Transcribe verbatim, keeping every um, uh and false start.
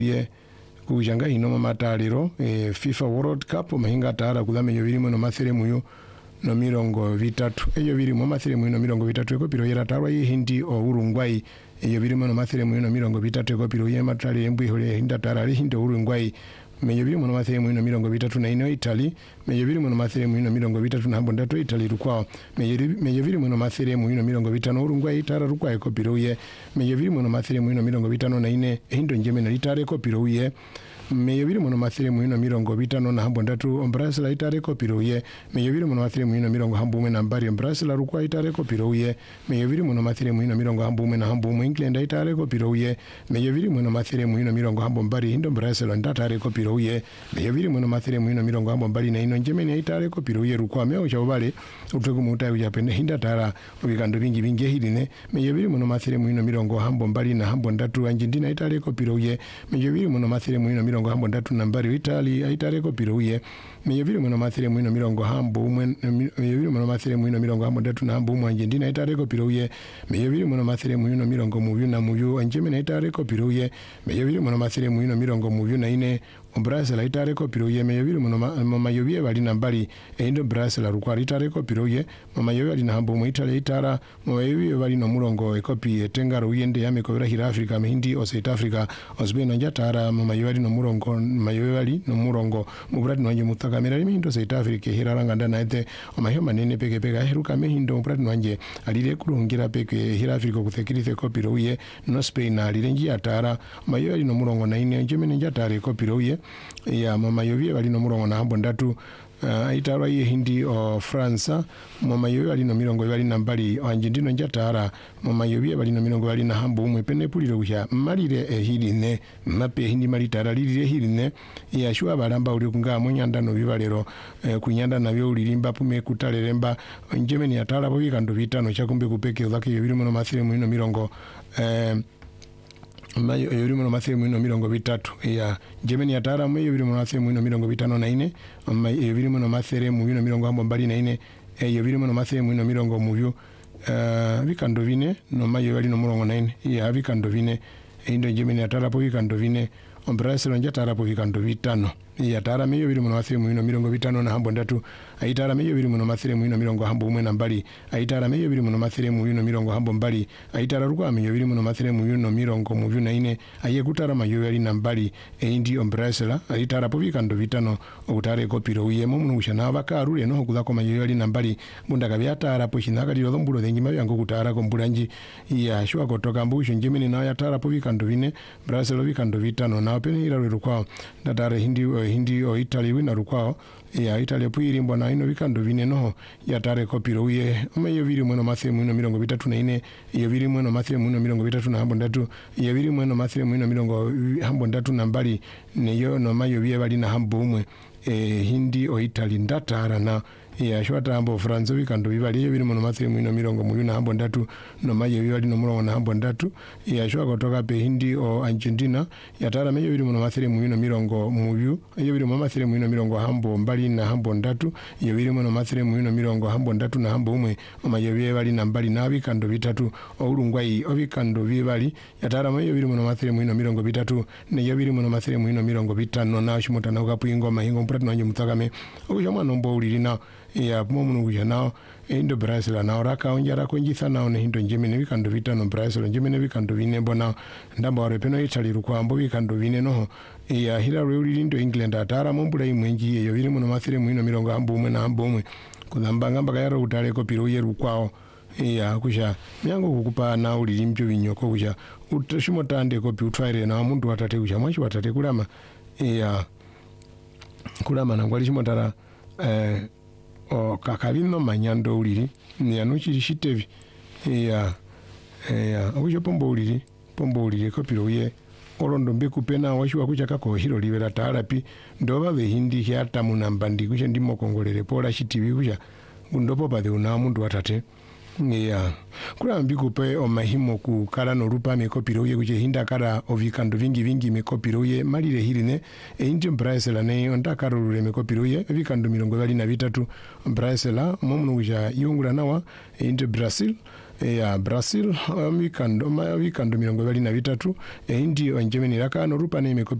ye kujanga hino mataliro e, FIFA World Cup mahinga tara kudame yo birimo no masere muyo no mirongo vitatu eyo birimo masere muyo no mirongo vitatu eko piro yera tarwa hindi o Uruguay eyo birimo no masere muyo no mirongo vitatu eko piro ye matali embwi hole hinda tara hindi Uruguay meyo birimo no masere muyo no mirongo vitatu na ino Italy meyo birimo no masere muyo no mirongo vitatu na hambo ndatu Italy rukwao meyo birimo no masere muyo no mirongo vitano Uruguay tara rukwao eko piro ye meyo birimo no masere muyo no mirongo vitano na ine hindo njeme na litare eko piro ye meyo birimo no masere muyo no mirongo vitano na hambo ndatu Brazil itare eko piro ye meyo birimo no masere muyo no mirongo hambo umwe na mbari Brazil rukwao itare eko piro ye meyo birimo no masere muyo no mirongo hambo umwe na hambo umwe England itare eko piro ye meyo birimo no masere muyo no mirongo hambo mbari hindo Brazil ndatare eko piro ye meyo birimo no masere muyo no mirongo hambo mbari na ino njeme itare eko piro ye rukwao meyo chabale utego muta ujapende hinda tara ubikando bingi bingi hirine meyo birimo no masere muyo no mirongo hambo mbari na hambo ndatu Argentina itare eko piro ye meyo birimo no masere muyo no mirongo hambo ndatu na mbari Italy itare eko piro ye meyo birimo no masere muyo no mirongo hambo umwe meyo birimo no masere muyo no mirongo hambo ndatu na hambo umwe Argentina itare eko piro ye meyo birimo no masere muyo no mirongo muyo na muyo njeme itare eko piro ye meyo birimo no masere muyo no mirongo muyo na ine Brazil itare eko piro ye meyo birimo no mama yobie bali na mbali endo Brazil rukwari itare eko piro ye mama yobie bali na hambo umwe Italy itara mama yobie bali no murongo ekopi tengaro uyende yame ko hira Africa mehindi o South Africa osbena njatara mama yobie bali no murongo mama yobie bali no murongo mubrati nanje mutakamera mihindo South Africa hira ranganda naite omahe manene peke peke aheruka mehindo mubrati nanje alire kurungira peke hira Africa kuthekirize eko piro ye no Spain alire nji atara mama yobie bali no murongo na ine njeme njatara eko piro ye ya mama yobie bali no murongo na hambo ndatu Uh, itarwa ye hindi o France mama yobie bali no mirongo bali na mbali Argentina njatara mama yobie bali no mirongo bali na hambo umwe pene puliro kuya malire ehirine mape hindi malitara lirire hirine ya shwa balamba uli kunga munyanda no bibalero eh, kunyanda na byo ulirimba pume kutaleremba njeme ni atala bo bikando bitano chakumbe kupeke uzake yobiri muno masire muno mirongo eh, mayo yori muno masire muno mirongo bitatu ya Germany atara mayo yori muno masire muno mirongo bitano na ine mayo yori muno masire muno mirongo hambo mbali na ine yori muno masire muno mirongo muvyo uh, bikando bine no mayo yori no murongo na ine ya bikando bine indo Germany atara po bikando bine Brazil njatara po bikando bitano ya tara meyo biri muno masire muno mirongo bitano na hambo ndatu aitara meyo biri muno masire muno mirongo hambo umwe na mbali aitara meyo biri muno masire muno mirongo hambo mbali aitara rukwa meyo biri muno masire muno mirongo muvyo na ine aye kutara mayo yali na mbali eindi Brazil aitara po bikando bitano okutare ko piro uye muno ushana abakarule no kuza ko mayo yali na mbali bunda kabyatara po shinaka liro mbulo dengi mayango kutara ko mbulanji ya shwa kotoka mbusho njemeni na yatara po bikando bine Brazil bikando bitano na pene ira rukwa ndatare hindi hindi o Italy wina rukwao ya Italy puiri mbona ino bikando bine no yatare ko piro uye meyo biri muno masire muno mirongo bitatu na ine iyo biri muno masire muno mirongo bitatu na hambo ndatu iyo biri muno masire muno mirongo hambo ndatu na mbali neyo no mayo bie bali na hambo umwe e, hindi o Italy ndatara na ya shwata hambo France bikando bibali iyo biri muno masire muno mirongo muyo na hambo ndatu no mayo bibali no murongo na hambo ndatu ya shwa kutoka pe hindi o Argentina yatara meyo biri muno masire muyo mirongo muyo iyo biri muno masire muyo mirongo hambo mbali na hambo ndatu iyo biri muno masire muyo mirongo hambo ndatu na hambo umwe mayo bibali na mbali na bikando bitatu o Uruguay obikando bibali yatara meyo biri muno masire muyo mirongo bitatu ne iyo biri muno masire muyo mirongo bitano na shimota na ukapingo mahingo mprat nanje mutakame okujamwa nombo ulirina ya mumu kujana indo Brazil na oraka onjara konjisa na one hindo njemene bikando bitano Brazil njemene bikando bine bona ndamba ore peno Italy rukwambo bikando bine no ya hira ruri ndo England atara mumbula imwenji eyo biri muno masire muino mirongo hambo umwe na hambo umwe kuzamba ngamba kayaro utale ko piro yeru kwao ya kusha myango kukupa na uli mpyo binyoko kusha utashimo tande ko pi utwaire na muntu watate kusha mwachi watate kulama ya kulama na ngwali shimo tara eh o kakabino manyando uliri ni anuchi shitevi ya ya akusha pombo uliri pombo uliri ko piro ye olondo mbeku pena washiwa kuchaka ko hiro libera tarapi ndoba be hindi hyata munambandi kusha ndimo kongolere pola shitivi kusha ndopo pade una muntu watate ya kula mbiku pe o mahimo ku kala no rupa me kopiro ye kuje hinda kara ovikando vingi vingi me kopiro ye malire hirine e inje Brazil ne onda karo rure me kopiro ye vikando mirongo bali na bitatu Brazil momunu kuja yungula nawa e inje Brazil ya Brazil omikando omikando mirongo ibiri na bitatu ehindi onjemeni rakano rupa ne